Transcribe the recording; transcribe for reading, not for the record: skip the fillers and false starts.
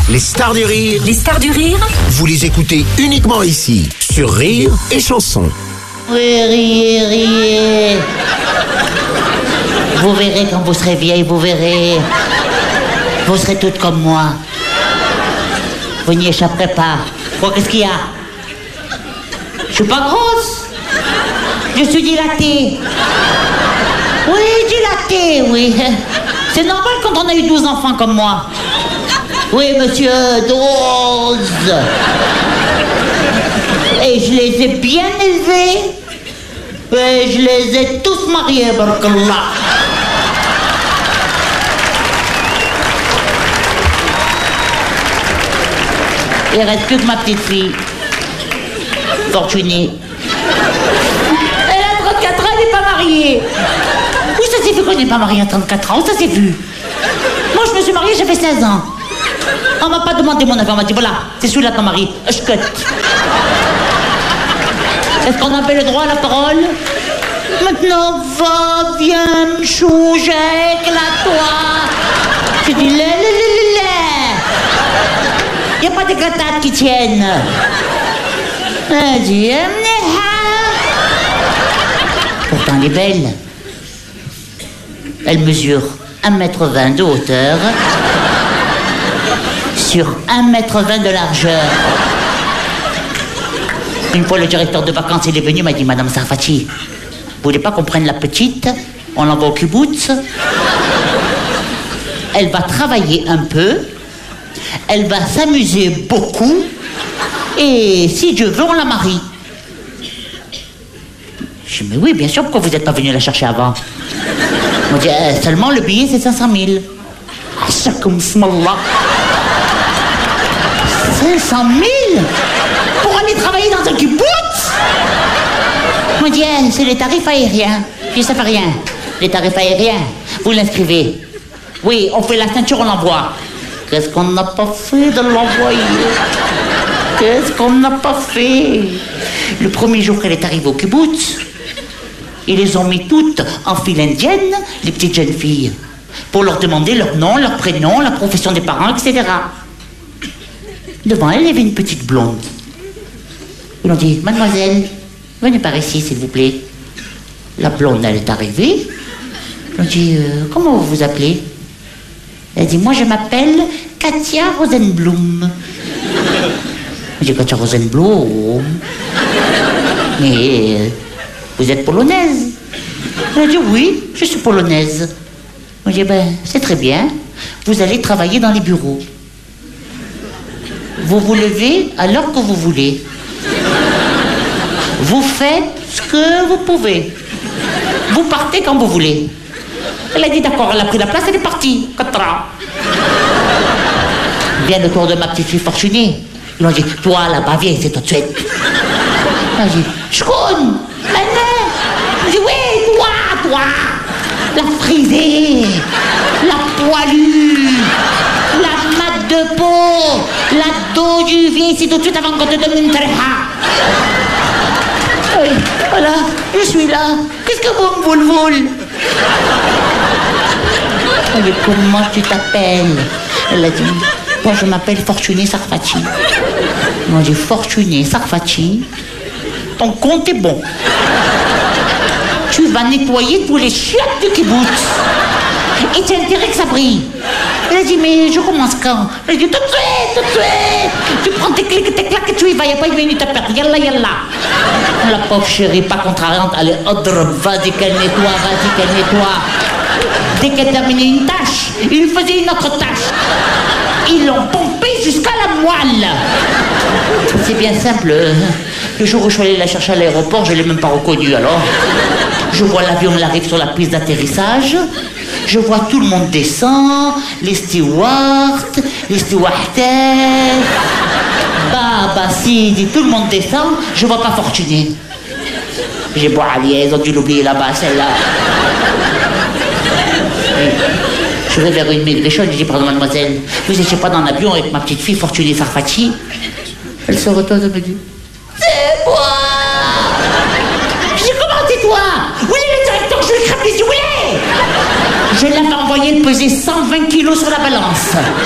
Les stars du rire. Les stars du rire. Vous les écoutez uniquement ici, sur Rire et Chanson. Oui, riez, riez. Vous verrez quand vous serez vieille, vous verrez. Vous serez toutes comme moi. Vous n'y échapperez pas. Quoi, qu'est-ce qu'il y a? Je suis pas grosse. Je suis dilatée. Oui, dilatée, oui. C'est normal quand on a eu 12 enfants comme moi. Oui, monsieur, 12. Et je les ai bien élevés. Et je les ai tous mariés, barakallah. Il reste plus que ma petite fille, Fortunée. Elle a 34 ans, elle n'est pas mariée. Oui, ça s'est vu qu'on n'est pas marié à 34 ans, ça s'est vu. Moi, je me suis mariée, j'avais 16 ans. On m'a pas demandé mon avis, on m'a dit, voilà, c'est celui-là ton mari, je cut. Est-ce qu'on avait le droit à la parole? Maintenant, va, viens, chou, éclate-toi. J'ai dit, il n'y a pas de gâtades qui tiennent. Elle dit, pourtant, elle est belle. Elle mesure 1,20 m de hauteur sur 1,20 m de largeur. Une fois, le directeur de vacances, il est venu, il m'a dit, Madame Sarfati, vous voulez pas qu'on prenne la petite? On l'envoie au kibbutz. Elle va travailler un peu. Elle va s'amuser beaucoup. Et si Dieu veut, on la marie. Je dis, mais oui, bien sûr, pourquoi vous n'êtes pas venu la chercher avant? On m'a dit, seulement le billet, c'est 500 000. Achakoum smallah. 500 000 pour aller travailler dans un kibbutz? On m'a dit, c'est les tarifs aériens. Puis ça fait rien. Les tarifs aériens, vous l'inscrivez. Oui, on fait la ceinture, on l'envoie. Qu'est-ce qu'on n'a pas fait de l'envoyer? Qu'est-ce qu'on n'a pas fait? Le premier jour qu'elle est arrivée au kibbutz, ils les ont mis toutes en file indienne, les petites jeunes filles, pour leur demander leur nom, leur prénom, la profession des parents, etc. Devant elle, il y avait une petite blonde. Ils ont dit, mademoiselle, venez par ici, s'il vous plaît. La blonde, elle est arrivée. Ils ont dit, comment vous vous appelez? Elle dit, moi, je m'appelle Katia Rosenblum. J'ai dit, Katia Rosenblum? Mais vous êtes polonaise? Elle a dit, oui, je suis polonaise. J'ai dit, ben, c'est très bien. Vous allez travailler dans les bureaux. Vous vous levez à l'heure que vous voulez. Vous faites ce que vous pouvez. Vous partez quand vous voulez. Elle a dit d'accord, elle a pris la place, elle est partie. Vient le tour de ma petite fille Fortunée. Ils m'ont dit, toi là-bas, viens, c'est tout de suite. Elle a dit, Shkoun, maintenant. Je dis, oui, toi. La frisée, la poilue, la mat de peau, la dos du viens ici tout de suite avant qu'on te donne une tréha. Oui, voilà, je suis là. Qu'est-ce que vous me voulez? Elle dit, comment tu t'appelles? Elle a dit, moi je m'appelle Fortunée Sarfati. Moi j'ai Fortunée Sarfati. Ton compte est bon. Tu vas nettoyer tous les chiottes du kibbutz. Et tu as intérêt que ça brille. Elle a dit, mais je commence quand? Elle a dit, tout de suite. Tu prends tes clics, tes claques et tu y vas. Il n'y a pas une minute à perdre. Yallah. La pauvre chérie, pas contrariante, elle est vas-y qu'elle nettoie. Dès qu'elle terminait une tâche, il faisait une autre tâche. Ils l'ont pompée jusqu'à la moelle. C'est bien simple. Le jour où je suis allée la chercher à l'aéroport, je ne l'ai même pas reconnue alors. Je vois l'avion, il arrive sur la piste d'atterrissage. Je vois tout le monde descend, les stewards, les stewardesses. Baba, Sidi, tout le monde descend. Je vois pas Fortunée. J'ai beau aller, ils ont dû l'oublier là-bas, celle-là. Je vais vers une maigrichonne, je dis, pardon mademoiselle, vous n'étiez pas dans l'avion avec ma petite fille Fortunée Sarfati? Elle se retourne et me dit, c'est moi! Je dis, comment c'est toi? Oui, le directeur, je lui crève les yeux, oui! Je l'avais envoyé peser 120 kilos sur la balance.